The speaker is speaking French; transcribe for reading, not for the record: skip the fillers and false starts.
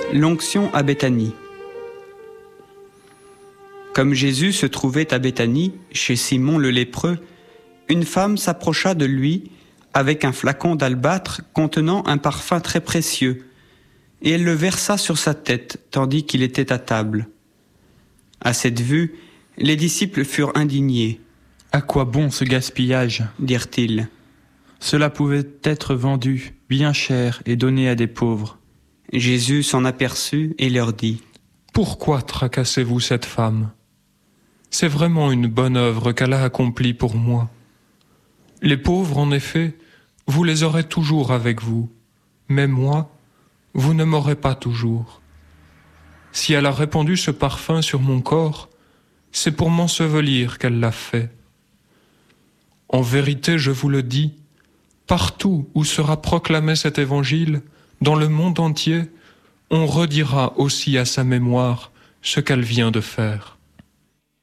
L'onction à Béthanie. Comme Jésus se trouvait à Béthanie, chez Simon le lépreux, une femme s'approcha de lui avec un flacon d'albâtre contenant un parfum très précieux, et elle le versa sur sa tête tandis qu'il était à table. À cette vue, les disciples furent indignés. « À quoi bon ce gaspillage ?» dirent-ils. « Cela pouvait être vendu bien cher et donné à des pauvres. » Jésus s'en aperçut et leur dit : « Pourquoi tracassez-vous cette femme ? C'est vraiment une bonne œuvre qu'elle a accomplie pour moi. Les pauvres, en effet, vous les aurez toujours avec vous, mais moi, vous ne m'aurez pas toujours. Si elle a répandu ce parfum sur mon corps, c'est pour m'ensevelir qu'elle l'a fait. En vérité, je vous le dis, partout où sera proclamé cet évangile, dans le monde entier, on redira aussi à sa mémoire ce qu'elle vient de faire. »